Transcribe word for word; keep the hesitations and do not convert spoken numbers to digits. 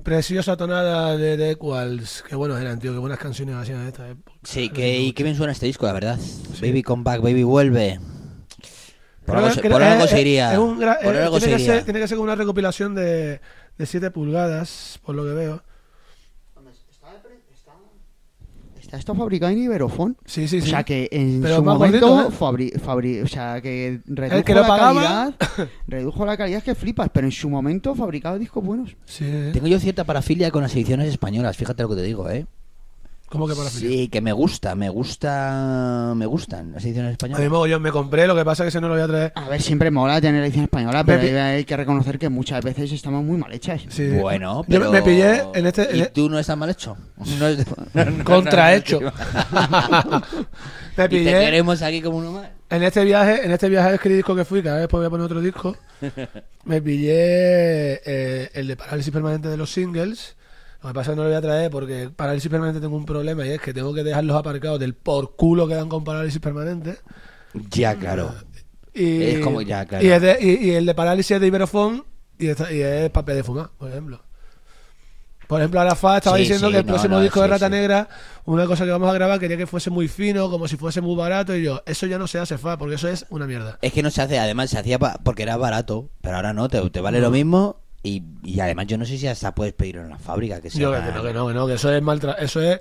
Preciosa tonada de The Equals. Qué buenos eran, tío. Qué buenas canciones hacían en esta época. Sí, que, y qué bien suena este disco, la verdad. Sí. Baby Come Back, Baby Vuelve. Por algo, se, por es, algo es, se iría. Es un gra- por es, algo tiene, se que iría. ser, tiene que ser como una recopilación de, de siete pulgadas, por lo que veo. Está esto fabricado en Iberofón. Sí, sí, sí. O sea que en Pero su más momento gordito, ¿eh? fabri, fabri, o sea que redujo El que lo la pagaba... calidad, redujo la calidad que flipas, pero en su momento fabricaba discos buenos. Sí. Tengo yo cierta parafilia con las ediciones españolas, fíjate lo que te digo, ¿eh? ¿Cómo que parafilia? Sí, que me gusta, me gusta, me gustan las ediciones españolas. A mí yo me compré, lo que pasa es que ese no lo voy a traer. A ver, siempre mola tener la edición española, pero Me pi- hay, hay que reconocer que muchas veces estamos muy mal hechas. Sí. Bueno, Yo pero... me pillé en este... en ¿Y e- tú no estás mal hecho? No es... Contrahecho. No, Me y te pillé queremos aquí como uno más. en este viaje, en este viaje de escribir disco que fui, que ahora después voy a poner otro disco. Me pillé eh, el de Parálisis Permanente de los singles. Lo que pasa es que no lo voy a traer porque Parálisis Permanente tengo un problema y es que tengo que dejarlos aparcados del por culo que dan con Parálisis Permanente. Ya, claro. Y, Es como ya, claro. y, es de- y- y el de Parálisis es de Iberofón y, esta- y es papel de fumar, por ejemplo. Por ejemplo, Arafat estaba Sí, diciendo sí, que el no, próximo no, disco de sí, Rata sí. Negra, una cosa que vamos a grabar, quería que fuese muy fino, como si fuese muy barato, y yo, eso ya no se hace, fa, porque eso es una mierda. Es que no se hace, además se hacía pa- porque era barato, pero ahora no, te, te vale lo mismo y, y además yo no sé si hasta puedes pedirlo en la fábrica. Que sea Yo que una- no, que no, que no, que eso es maltra eso es